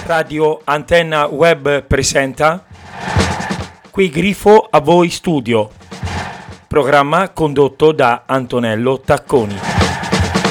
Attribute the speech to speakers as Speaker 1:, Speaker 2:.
Speaker 1: Radio Antenna Web presenta Qui Grifo a voi studio, programma condotto da Antonello Tacconi.